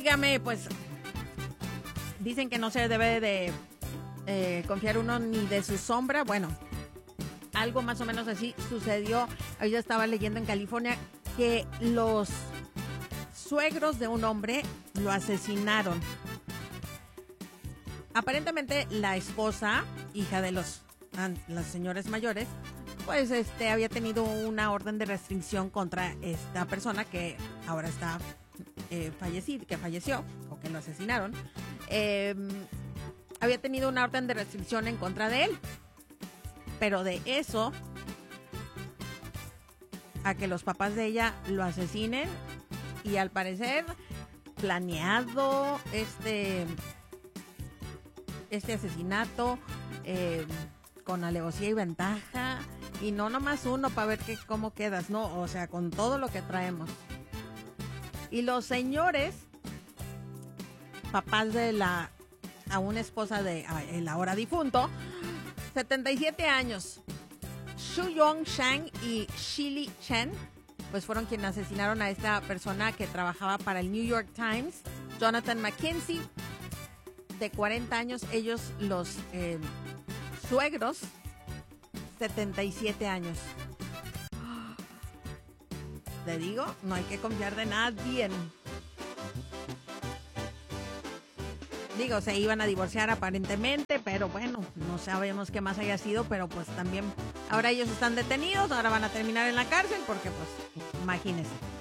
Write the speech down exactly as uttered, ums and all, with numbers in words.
Óigame, pues dicen que no se debe de eh, confiar uno ni de su sombra. Bueno, algo más o menos así sucedió. Yo estaba leyendo en California que los suegros de un hombre lo asesinaron. Aparentemente la esposa, hija de los las señores mayores, pues este había tenido una orden de restricción contra esta persona que ahora está eh, fallecida, que falleció o que lo asesinaron. Eh, había tenido una orden de restricción en contra de él, pero de eso a que los papás de ella lo asesinen, y al parecer planeado este este asesinato eh, con alevosía y ventaja, y no nomás uno para ver que, cómo quedas, no, o sea, con todo lo que traemos. Y los señores, papás de la aún esposa de el ahora difunto, setenta y siete años, Xu Yong Shang y Shili Chen, pues fueron quienes asesinaron a esta persona que trabajaba para el New York Times, Jonathan McKenzie, de cuarenta años. Ellos, los eh, suegros, setenta y siete años. Te digo, no hay que confiar de nadie. Digo, se iban a divorciar aparentemente, pero bueno, no sabemos qué más haya sido, pero pues también ahora ellos están detenidos, ahora van a terminar en la cárcel porque pues, imagínense.